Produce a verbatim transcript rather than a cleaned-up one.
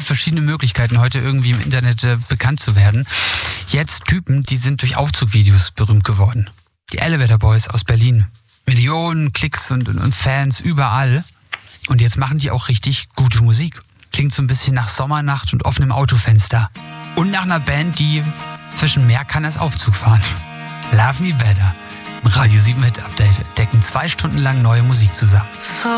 verschiedene Möglichkeiten, heute irgendwie im Internet äh, bekannt zu werden. Jetzt Typen, die sind durch Aufzugvideos berühmt geworden. Die Elevator Boys aus Berlin. Millionen Klicks und, und, und Fans überall. Und jetzt machen die auch richtig gute Musik. Klingt so ein bisschen nach Sommernacht und offenem Autofenster. Und nach einer Band, die zwischen mehr kann als Aufzug fahren. Love Me Better. Im Radio sieben Hit Update decken zwei Stunden lang neue Musik zusammen. So